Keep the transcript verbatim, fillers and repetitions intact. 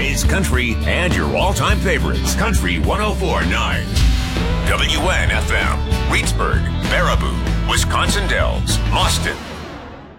today's country and your all-time favorites. Country one oh four point nine. W N F M. Reedsburg, Baraboo, Wisconsin Dells, Austin,